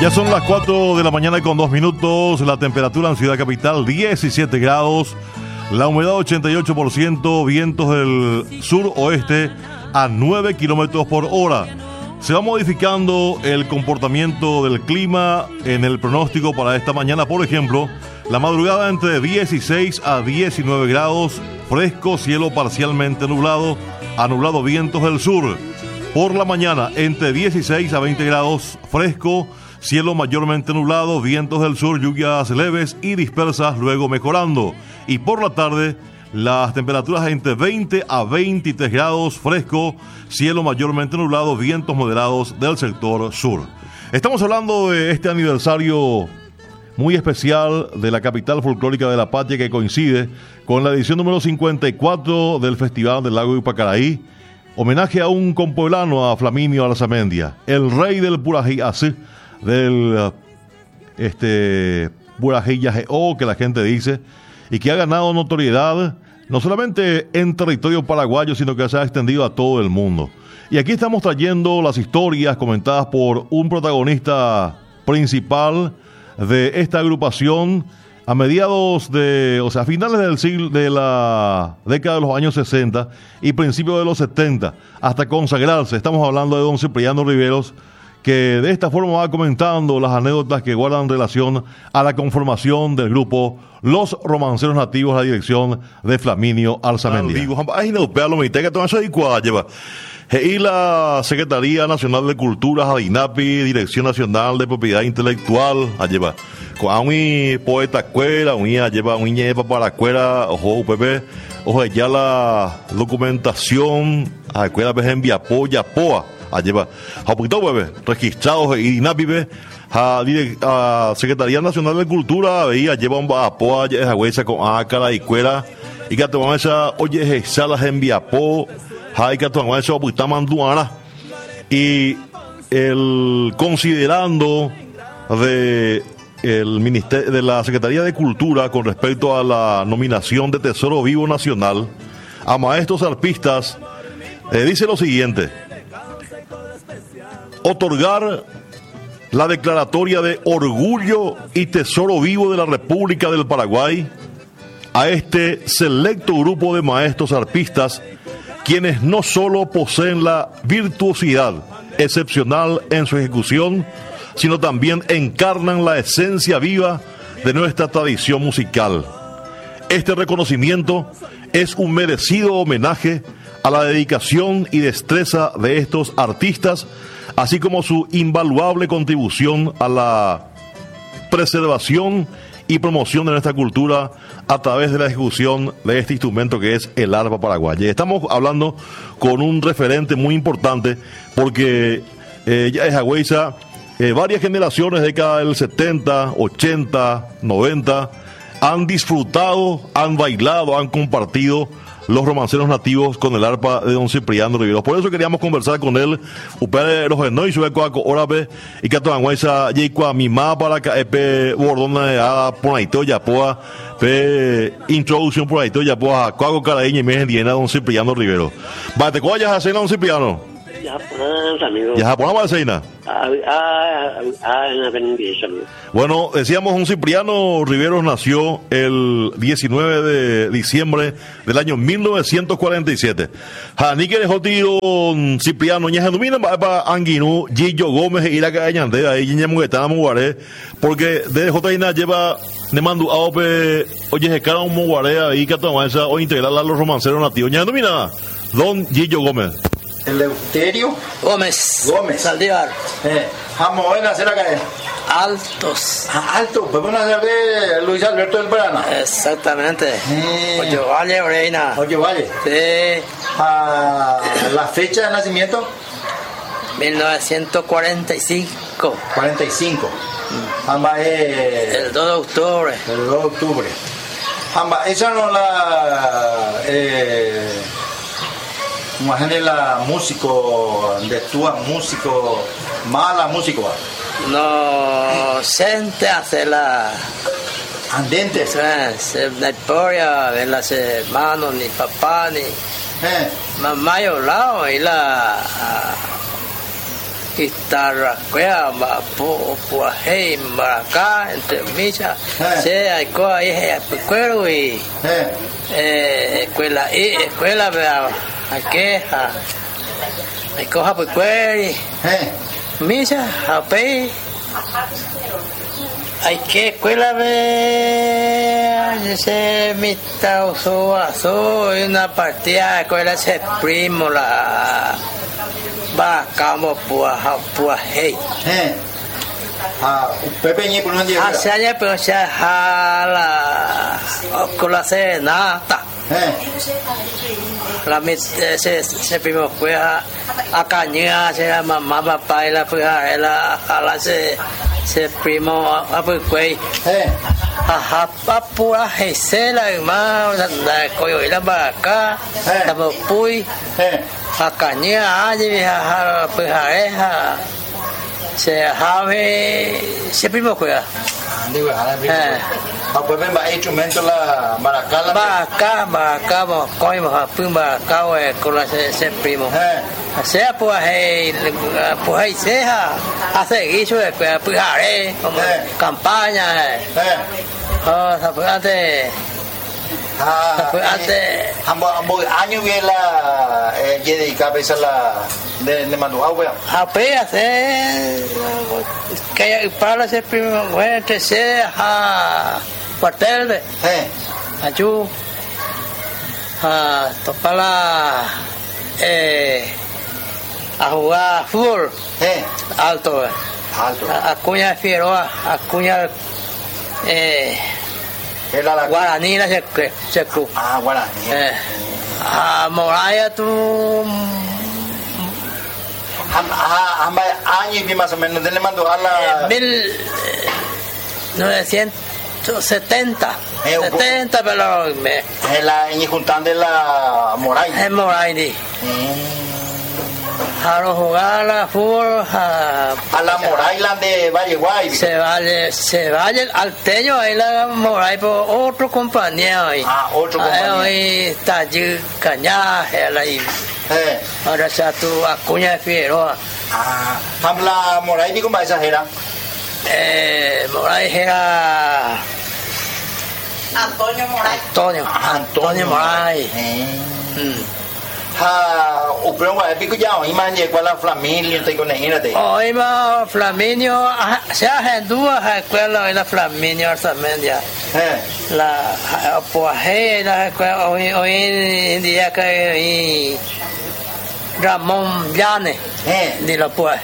Ya son las 4 de la mañana con 2 minutos. La temperatura en Ciudad Capital 17 grados. La humedad 88%. Vientos del sur-oeste a 9 kilómetros por hora. Se va modificando el comportamiento del clima en el pronóstico para esta mañana. Por ejemplo, la madrugada entre 16 a 19 grados. Fresco, cielo parcialmente nublado. A nublado, vientos del sur. Por la mañana entre 16 a 20 grados. Fresco, cielo mayormente nublado, vientos del sur, lluvias leves y dispersas, luego mejorando. Y por la tarde, las temperaturas entre 20 a 23 grados, fresco, cielo mayormente nublado, vientos moderados del sector sur. Estamos hablando de este aniversario muy especial de la capital folclórica de la patria, que coincide con la edición número 54 del Festival del Lago Ipacaraí. Homenaje a un compueblano, a Flaminio Arzamendia, el rey del Purají-Así, del Purají-Yajeó, que la gente dice, y que ha ganado notoriedad no solamente en territorio paraguayo, sino que se ha extendido a todo el mundo. Y aquí estamos trayendo las historias comentadas por un protagonista principal de esta agrupación a mediados a finales del siglo, de la década de los años 60 y principios de los 70, hasta consagrarse. Estamos hablando de don Cipriano Riveros, que de esta forma va comentando las anécdotas que guardan relación a la conformación del grupo Los Romanceros Nativos, la dirección de Flaminio Arzamendia. Y la Secretaría Nacional de Cultura, Jadinapi, Dirección Nacional de Propiedad Intelectual, lleva con un poeta cuera, lleva un ñepa para cuera, ojo, pepe, ojo, ya la documentación, a cuera, en Viapo, Yapoa, lleva, a poquito, bebé, registrados y Dinapi, a Secretaría Nacional de Cultura, veía, lleva un Apoa, ya es con ácara y cuera, y que toman esa, oye, salas en Viapo, y el considerando de el ministerio de la Secretaría de Cultura con respecto a la nominación de Tesoro Vivo Nacional a maestros arpistas, dice lo siguiente: otorgar la declaratoria de orgullo y tesoro vivo de la República del Paraguay a este selecto grupo de maestros arpistas, quienes no solo poseen la virtuosidad excepcional en su ejecución, sino también encarnan la esencia viva de nuestra tradición musical. Este reconocimiento es un merecido homenaje a la dedicación y destreza de estos artistas, así como su invaluable contribución a la preservación y promoción de nuestra cultura a través de la ejecución de este instrumento que es el arpa paraguaya. Estamos hablando con un referente muy importante porque ya es Agüeyza, varias generaciones, década del 70, 80, 90, han disfrutado, han bailado, han compartido los romanceros nativos con el arpa de don Cipriano Riveros. Por eso queríamos conversar con él. Upere los no y sube coaco orape y que toda guaysa yeikua mima para que epe bordona de ada por ahí todo ya poa pe introducción por ahí todo ya poa coaco caraíña y me endiena don Cipriano Riveros. Bate coayas a cena don Cipriano. Ya ponemos a cena. Bueno, decíamos, don Cipriano Riveros nació el 19 de diciembre del año 1947. Ni que dejó tío don Cipriano, ña domina para Anguinú, Gillo Gómez, y la calle Ñandea, ahí ña muguetana muguaré, porque de J.I.N. lleva ne mandu aope, oye, se cara un muguaré ahí que toma esa o integrar a los romanceros nativos. Ña domina, don Gillo Gómez. Eleuterio Gómez Saldívar. Vamos a hacer acá. Altos. Alto, pues van a hacer de Luis Alberto del Verano. Exactamente. Oye, vale, Reina. Oye, vale. Sí. La fecha de nacimiento 1945. 45. Amba el 2 de octubre. El 2 de octubre. Amba, esa no la imagínate la músico, de tu músico, mala músico. No, gente hace la andente. La historia de las hermanos, ni papá, ni mamá y lado, y la guitarra, cueva, hey, maracá, entre misa, se hay cosa ahí, cuero y escuela, aqueja, hay cosa por cuero, misa, apey, hay que escuela ve, se mitad azul, una partida de escuela ese primo la. Ba camo pua hey. Pepe ni pun dia. Asalnya pengusaha hala kolase nata. La mit se primo fue akanya se mamá papá la fue la hala se primo apu fue. Pua hey se la ma la koyo la baka. Tamo pui. Akanya aja pejaeja se jave se primo juega digo pues ven va instrumento la maracala maracá coi ma pumba caue con la se primo sea pues seja hace guiso de pejare como campaña antes ambos años que la de cabeza la de manual weón apenas que para ser primero bueno que sea cuartel de ayú a topar a jugar fútbol alto Acuña Figueroa Acuña Guaraní la se club. Guaraní. Moraya tu años más o menos le mandó a la 1970 pero la juntando de la Moray. Moray. A jugar a fútbol a la Morayland de Valle Guay. Se vaya al teño ahí la Moray por otro compañero ahí. Otro compañero. Ahí está allí cañaje ahí. Ahora ya tu Acuña de Figueroa. La Moray ni como esa era. Moray era Antonio Moray. O problema é que já imagine qual a Flamínio tem com nenhuma de. Ima Flamínio se arrendua a escola da Flamínio orçamento já. La porra da escola hoje em dia que em Ramon Jane de la porra.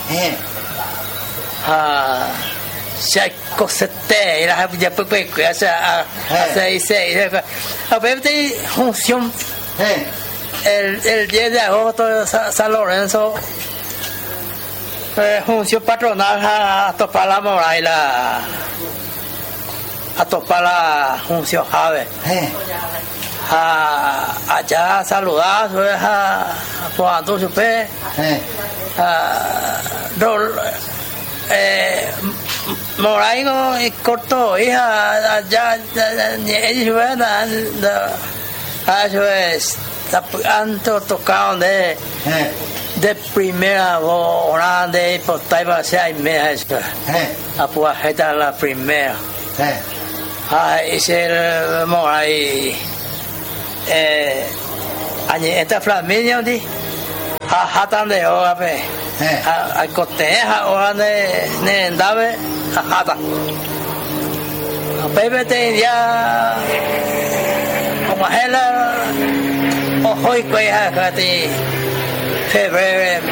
Se cosete ela já pepe essa isso a ver tem função el 10 de agosto San Lorenzo junció patronal a topar la Moray a topar la junción Jave allá saludar a Juan Antonio P Moray cortó hija allá eso es antes tocaban de primera hora de portaba se hay meses a pues esta la primera ese Moray esta Flamínio di hatan de hora pe a coteja hora de andave hatan pepe te ya como ela hoy que hay febrero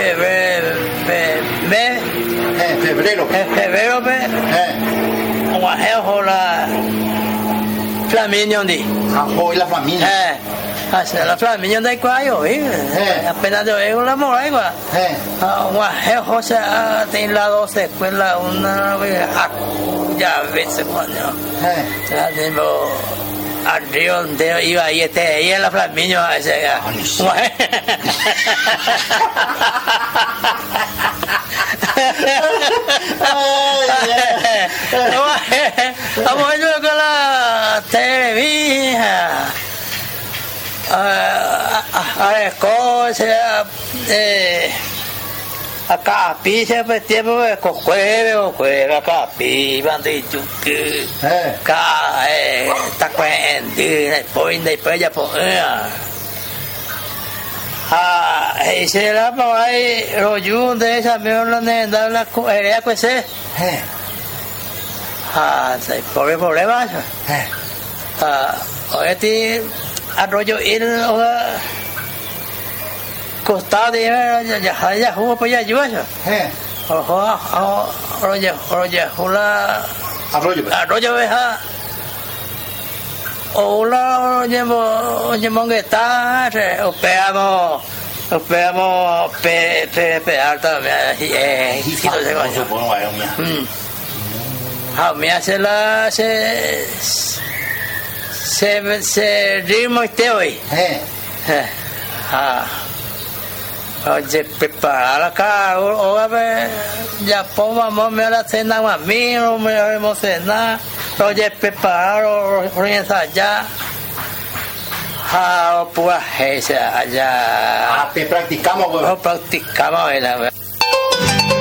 como la Flamínio di hoy la familia la Flamínio de cuayo apenas de la Moray José tiene la 12 escuela una ya veces cuando arriba donde iba ahí ahí en la Flamínio ese vamos a ver con la televisa a ver cosas acá pisa pues tiempo con juega acá pi bandi chuki ca ta quen đi này bây giờ se la pa ai roju de esa me lo ne da la area pues sai problema hoy ti arroyo ir costado de ya hubo pues ya yo arroyo veja hola llevo que está operamos pe alta me hace la se ritmo este hoy oye preparar acá o a ver ya vamos a la cena más mío me haremos cena oye preparar o ensayar pues esa allá practicamos en la